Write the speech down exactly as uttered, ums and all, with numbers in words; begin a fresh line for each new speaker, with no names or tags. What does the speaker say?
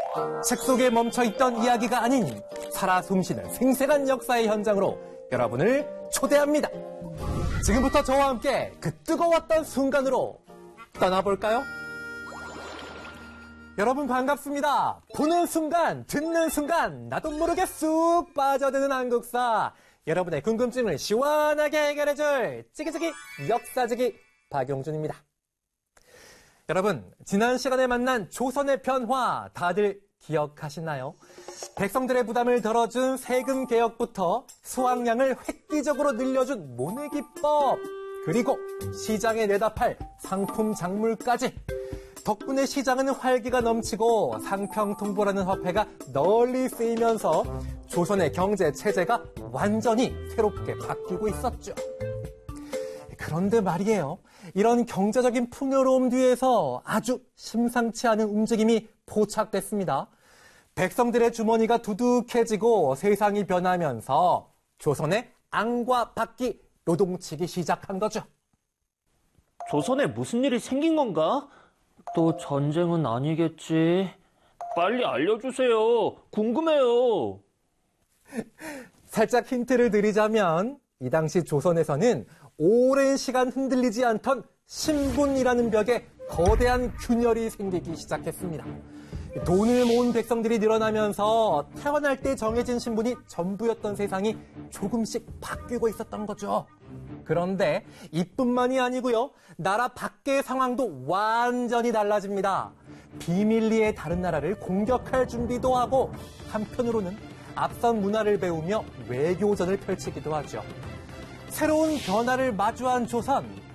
책 속에 멈춰있던 이야기가 아닌 살아 숨쉬는 생생한 역사의 현장으로 여러분을 초대합니다. 지금부터 저와 함께 그 뜨거웠던 순간으로 떠나볼까요? 여러분 반갑습니다. 보는 순간, 듣는 순간 나도 모르게 쑥 빠져드는 한국사. 여러분의 궁금증을 시원하게 해결해줄 찌기찌기 역사지기 박용준입니다. 여러분, 지난 시간에 만난 조선의 변화 다들 기억하시나요? 백성들의 부담을 덜어준 세금 개혁부터 수확량을 획기적으로 늘려준 모내기법, 그리고 시장에 내다 팔 상품 작물까지. 덕분에 시장은 활기가 넘치고 상평통보라는 화폐가 널리 쓰이면서 조선의 경제 체제가 완전히 새롭게 바뀌고 있었죠. 그런데 말이에요. 이런 경제적인 풍요로움 뒤에서 아주 심상치 않은 움직임이 포착됐습니다. 백성들의 주머니가 두둑해지고 세상이 변하면서 조선의 앙과 박기 요동치기 시작한 거죠.
조선에 무슨 일이 생긴 건가? 또 전쟁은 아니겠지. 빨리 알려주세요. 궁금해요.
살짝 힌트를 드리자면 이 당시 조선에서는 오랜 시간 흔들리지 않던 신분이라는 벽에 거대한 균열이 생기기 시작했습니다. 돈을 모은 백성들이 늘어나면서 태어날 때 정해진 신분이 전부였던 세상이 조금씩 바뀌고 있었던 거죠. 그런데 이뿐만이 아니고요. 나라 밖의 상황도 완전히 달라집니다. 비밀리에 다른 나라를 공격할 준비도 하고 한편으로는 앞선 문화를 배우며 외교전을 펼치기도 하죠. 새로운 변화를 마주한 조선.